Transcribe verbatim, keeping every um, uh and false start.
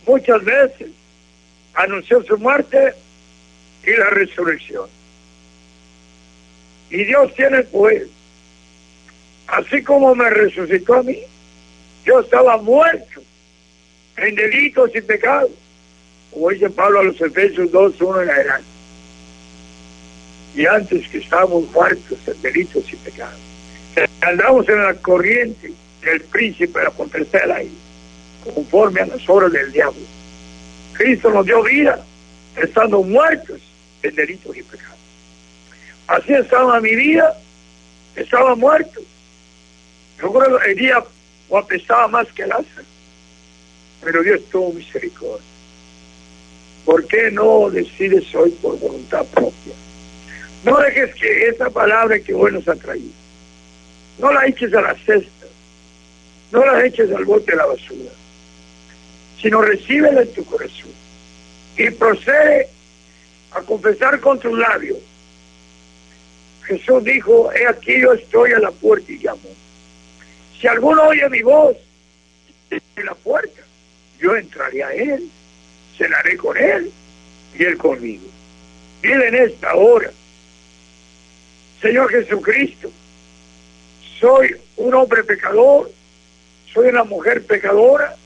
muchas veces anunció su muerte y la resurrección. Y Dios tiene pues, así como me resucitó a mí, yo estaba muerto en delitos y pecados, como dice Pablo a los Efesios dos, uno en adelante. Y antes que estábamos muertos en delitos y pecados, andamos en la corriente del príncipe de la potestad del aire, conforme a las obras del diablo. Cristo nos dio vida estando muertos en delitos y pecados. Así estaba mi vida, estaba muerto. Yo creo que el día o apestaba más que Lázaro, pero Dios tuvo misericordia. ¿Por qué no decides hoy por voluntad propia? No dejes que esa palabra que hoy nos ha traído, no la eches a la cesta, no la eches al bote de la basura, sino recíbela en tu corazón y procede a confesar con tus labios. Jesús dijo, he aquí yo estoy a la puerta y llamo. Si alguno oye mi voz en la puerta, yo entraré a él, cenaré con él y él conmigo. Dile en esta hora, Señor Jesucristo, soy un hombre pecador, soy una mujer pecadora,